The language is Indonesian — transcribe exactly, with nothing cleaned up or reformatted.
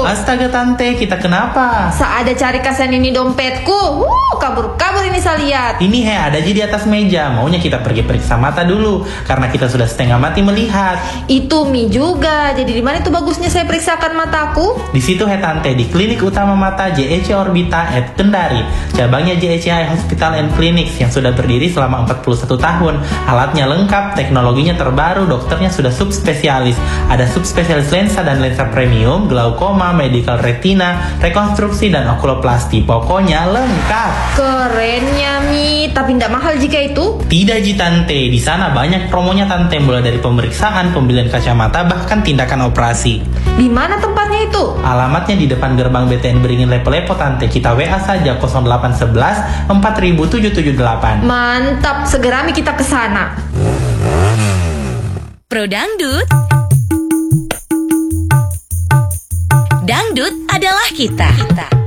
Astaga tante, kita kenapa? Saat ada cari kasihan ini dompetku. Wuh, kabur-kabur ini saya lihat. Ini he, ada aja di atas meja. Maunya kita pergi periksa mata dulu, karena kita sudah setengah mati melihat. Itu Mi juga. Jadi di mana itu bagusnya saya periksakan mataku? Di situ he tante, di Klinik Utama Mata J E C Orbita at Kendari, cabangnya J E C Eye Hospital and Clinics yang sudah berdiri selama empat puluh satu tahun. Alatnya lengkap, teknologinya terbaru, dokternya sudah subspesialis. Ada subspesialis lensa dan lensa premium, glaukoma, medical retina, rekonstruksi dan okuloplasti. Pokoknya lengkap. Kerennya Mi, tapi tidak mahal jika itu? Tidak ji tante, di sana banyak promonya tante, mulai dari pemeriksaan, pembelian kacamata, bahkan tindakan operasi. Di mana tempatnya itu? Alamatnya di depan gerbang B T N Beringin Lepo-Lepo tante. Kita W A saja nol delapan satu satu empat tujuh tujuh delapan. Mantap, segera Mi kita ke sana. Pro Dangdut. Dangdut adalah kita. kita.